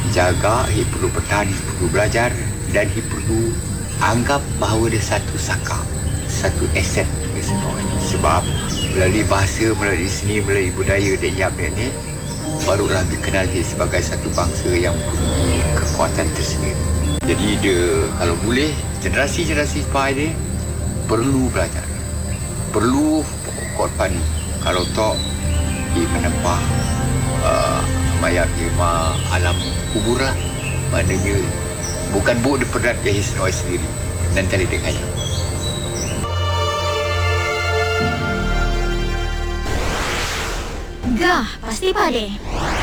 jaga, dia perlu bertahan, dia perlu belajar, dan dia perlu anggap bahawa dia satu saka, satu aset semua ini. Sebab melalui bahasa, melalui seni, melalui budaya dan Yap ni, barulah dikenal dia sebagai satu bangsa yang mempunyai kekuatan tersendiri. Jadi dia, kalau boleh, generasi-generasi lepas dia perlu belajar, perlu korban. Kalau tak, dia menempah mayat dia alam kubur lah. Maknanya bukan buat dia perat ke hisnoi sendiri dan tali dengan Gah, pasti pade.